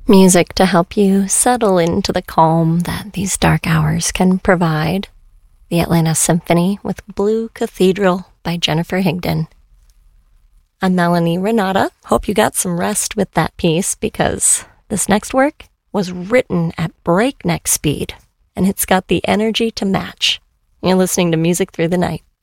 Music to help you settle into the calm that these dark hours can provide. The Atlanta Symphony with Blue Cathedral by Jennifer Higdon. I'm Melanie Renata. Hope you got some rest with that piece because this next work was written at breakneck speed and it's got the energy to match. You're listening to Music Through the Night.